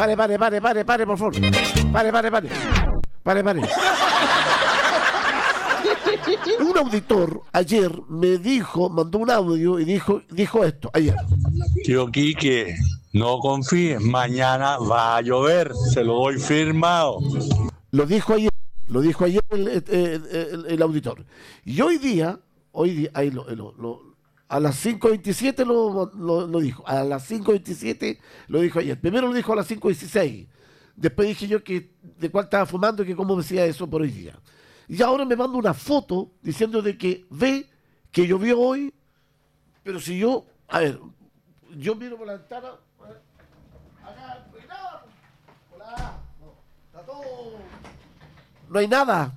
Pare, por favor. Pare. Un auditor ayer me mandó un audio y dijo esto, ayer. Tío Quique, no confíes, mañana va a llover, se lo doy firmado. Lo dijo ayer el auditor. Y hoy día, ahí a las 5:27 lo dijo. A las 5:27 lo dijo ayer. Primero lo dijo a las 5:16. Después dije yo que de cuál estaba fumando y que cómo decía eso por hoy día. Y ahora me manda una foto diciendo de que ve que llovió hoy, pero si yo, a ver, yo miro por la ventana, a ver, acá no hay nada. Hola, no, está todo. No hay nada.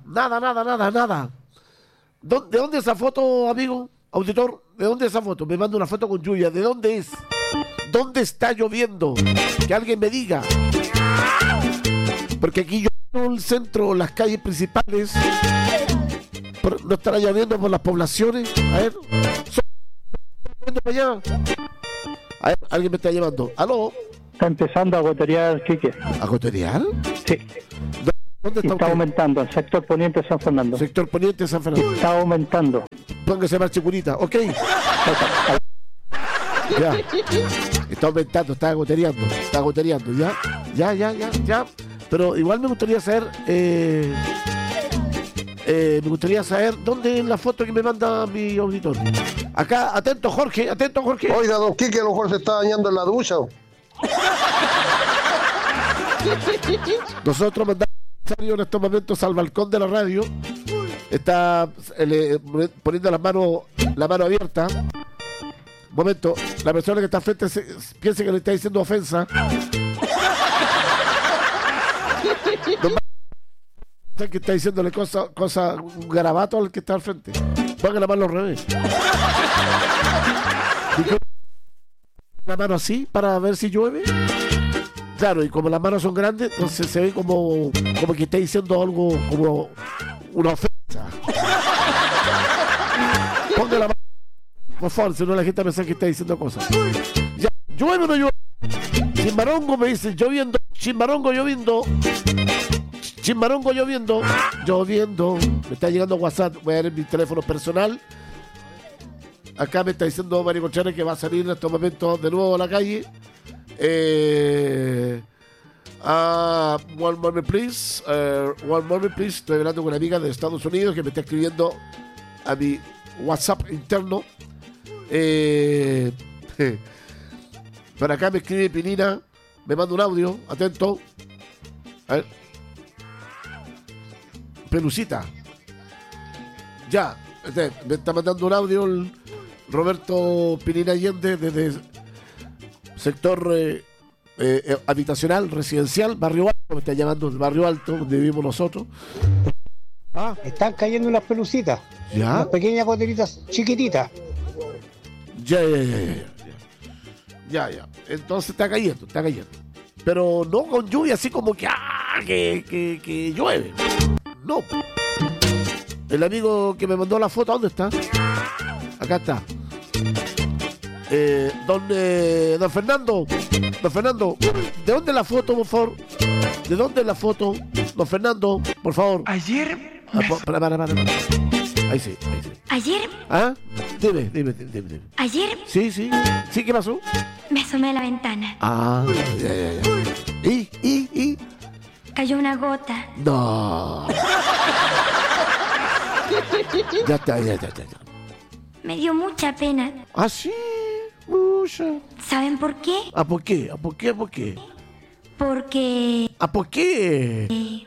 ¿De dónde es esa foto, amigo? Auditor, ¿de dónde es esa foto? Me manda una foto con lluvia. ¿De dónde es? ¿Dónde está lloviendo? Que alguien me diga. Porque aquí yo en el centro, las calles principales, no estará lloviendo por las poblaciones. A ver, lloviendo para allá. A ver, alguien me está llamando. ¿Aló? Está empezando a goterear, Quique. ¿A goterear? Sí. ¿Dónde está aumentando, el sector poniente de San Fernando. Sector poniente de San Fernando. Está aumentando. Póngase más chicurita, ok. Ya. Está aumentando, está gotereando, ya. Pero igual me gustaría saber, dónde es la foto que me manda mi auditor. Acá, atento Jorge. Oiga, don Quique, a lo mejor se está bañando en la ducha. Nosotros mandamos en estos momentos al balcón de la radio. Está poniendo la mano abierta. Un momento, la persona que está al frente piensa que le está diciendo ofensa. Que está diciéndole cosa, un garabato al que está al frente. Ponga la mano al revés. La mano así para ver si llueve. Claro, y como las manos son grandes, entonces se ve como que está diciendo algo, como una ofensa. Ponga la mano, por favor, si no la gente piensa que está diciendo cosas. Ya, ¿llueve o no llueve? Chimbarongo me dice, lloviendo. Chimbarongo lloviendo. Me está llegando WhatsApp, voy a ver mi teléfono personal. Acá me está diciendo Mario Contreras que va a salir en estos momentos de nuevo a la calle. One moment please. Estoy hablando con una amiga de Estados Unidos que me está escribiendo a mi WhatsApp interno. Por acá me escribe Pinina, me manda un audio, atento. A ver. Pelucita. Ya, me está mandando un audio el Roberto Pinina Allende desde sector habitacional, residencial, Barrio Alto. Me está llamando el Barrio Alto, donde vivimos nosotros. Están cayendo unas pelucitas. ¿Ya? Unas pequeñas goteritas chiquititas. Ya. Entonces está cayendo. Pero no con lluvia así como que llueve. No. El amigo que me mandó la foto, ¿dónde está? Acá está. Don Fernando, ¿de dónde es la foto, por favor? ¿De dónde es la foto? Don Fernando, por favor. Ayer. Para. Ahí sí. Ayer. ¿Ah? Dime. Ayer. Sí, ¿qué pasó? Me asomé a la ventana. Ah, ya. ¿Y? Cayó una gota. No. Ya está. Me dio mucha pena. ¿Ah, sí? Mucha. ¿Saben por qué? ¿A por qué? Porque... ¿A por qué?